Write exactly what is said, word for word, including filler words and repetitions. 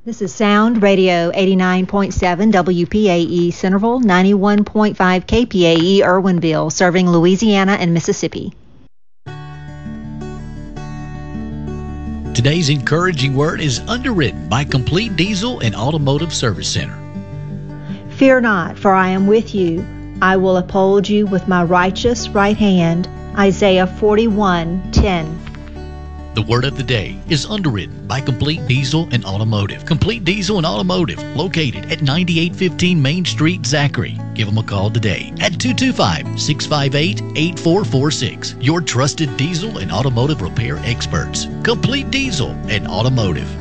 This is Sound Radio eighty-nine point seven W P A E Centerville, ninety-one point five K P A E Irwinville, serving Louisiana and Mississippi. Today's encouraging word is underwritten by Complete Diesel and Automotive Service Center. Fear not, for I am with you. I will uphold you with my righteous right hand. Isaiah forty-one ten. The word of the day is underwritten by Complete Diesel and Automotive. Complete Diesel and Automotive, located at ninety-eight fifteen Main Street, Zachary. Give them a call today at two two five, six five eight, eight four four six. Your trusted diesel and automotive repair experts. Complete Diesel and Automotive.